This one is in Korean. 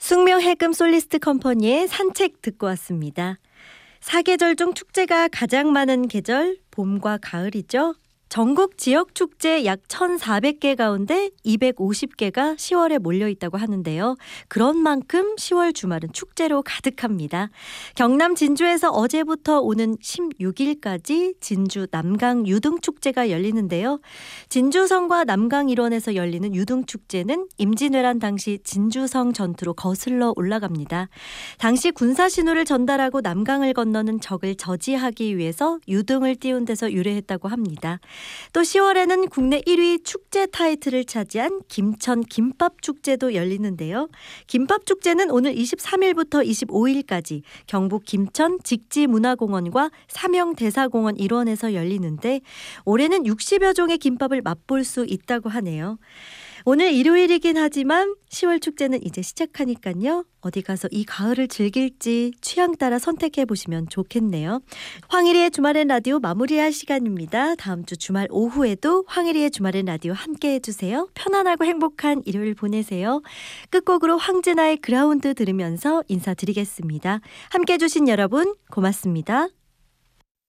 숙명 해금 솔리스트 컴퍼니의 산책 듣고 왔습니다. 사계절 중 축제가 가장 많은 계절, 봄과 가을이죠. 전국 지역 축제 약 1,400개 가운데 250개가 10월에 몰려있다고 하는데요. 그런 만큼 10월 주말은 축제로 가득합니다. 경남 진주에서 어제부터 오는 16일까지 진주 남강 유등축제가 열리는데요. 진주성과 남강 일원에서 열리는 유등축제는 임진왜란 당시 진주성 전투로 거슬러 올라갑니다. 당시 군사신호를 전달하고 남강을 건너는 적을 저지하기 위해서 유등을 띄운 데서 유래했다고 합니다. 또 10월에는 국내 1위 축제 타이틀을 차지한 김천 김밥축제도 열리는데요. 김밥축제는 오늘 23일부터 25일까지 경북 김천 직지문화공원과 삼형대사공원 일원에서 열리는데 올해는 60여 종의 김밥을 맛볼 수 있다고 하네요. 오늘 일요일이긴 하지만 10월 축제는 이제 시작하니까요. 어디 가서 이 가을을 즐길지 취향 따라 선택해 보시면 좋겠네요. 황일이의 주말엔 라디오 마무리할 시간입니다. 다음 주 주말 오후에도 황일이의 주말엔 라디오 함께 해주세요. 편안하고 행복한 일요일 보내세요. 끝곡으로 황진아의 그라운드 들으면서 인사드리겠습니다. 함께 해주신 여러분 고맙습니다.